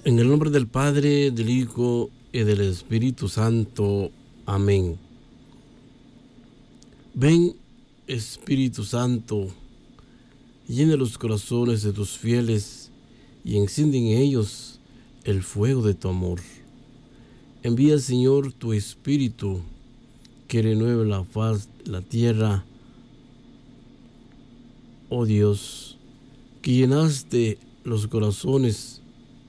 En el nombre del Padre, del Hijo y del Espíritu Santo. Amén. Ven, Espíritu Santo, llena los corazones de tus fieles y enciende en ellos el fuego de tu amor. Envía, Señor, tu Espíritu, que renueve la faz de la tierra. Oh Dios, que llenaste los corazones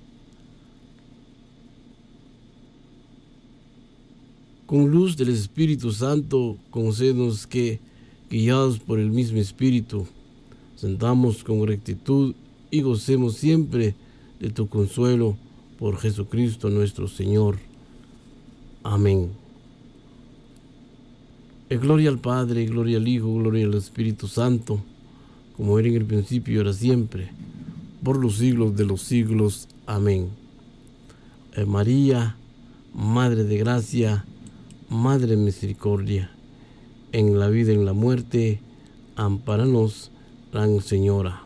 con luz del Espíritu Santo, concédenos que, guiados por el mismo Espíritu, sentamos con rectitud y gocemos siempre de tu consuelo por Jesucristo nuestro Señor. Amén. Gloria al Padre, gloria al Hijo, gloria al Espíritu Santo, como era en el principio y ahora siempre, por los siglos de los siglos. Amén. María, Madre de Gracia, Madre de Misericordia, en la vida y en la muerte, ampáranos, Gran Señora.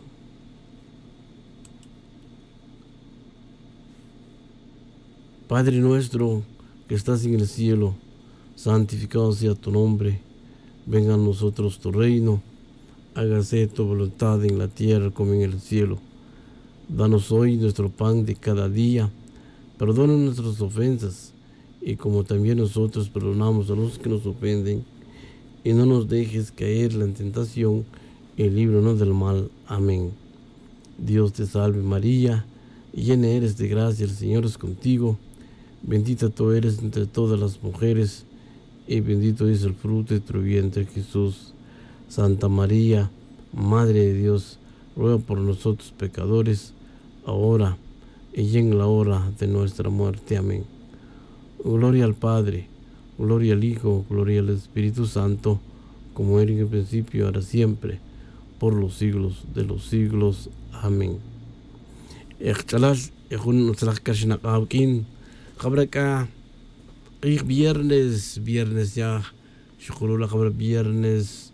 Padre nuestro que estás en el cielo, santificado sea tu nombre. Venga a nosotros tu reino. Hágase tu voluntad en la tierra como en el cielo. Danos hoy nuestro pan de cada día. Perdona nuestras ofensas, y como también nosotros perdonamos a los que nos ofenden. Y no nos dejes caer en tentación, y líbranos del mal. Amén. Dios te salve María, llena eres de gracia, el Señor es contigo. Bendita tú eres entre todas las mujeres, y bendito es el fruto de tu vientre, Jesús. Santa María, Madre de Dios, ruega por nosotros pecadores, ahora y en la hora de nuestra muerte. Amén. Gloria al Padre, gloria al Hijo, gloria al Espíritu Santo, como era en el principio, ahora siempre, por los siglos de los siglos. Amén. Viernes ya, viernes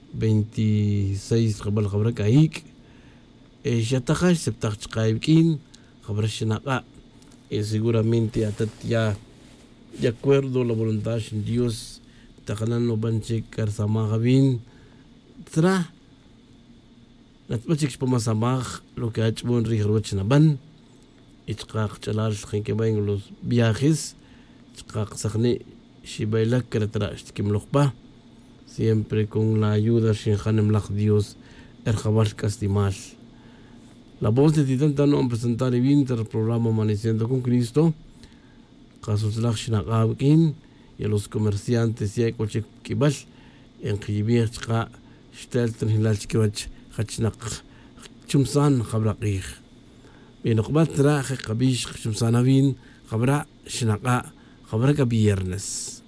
26 قبل خبرك هيك شتاخش سبتاخ قايبكين خبر الشناقة seguramente ya de acuerdo a la voluntad de Dios takanan no banche karsama gabin tra natmachik pamasama lo que ha hecho buen rigerwach naban itqaq chalal que va en los viajes itqaq sakhne shibailak karatra ishtikim loqba siempre con la ayuda de Dios, el Jabal Castimal. La voz de Titán no presentar el programa Amaneciendo con Cristo, casos de la y a los comerciantes y a cualquier kibal, en Kibir, Stelten, Hilachkiwach, Hachnak, Chumsan, Habraqir. Bien, Okbatra, Kabish, Chumsanavin, Habra, Shinaka, Habraka Viernes.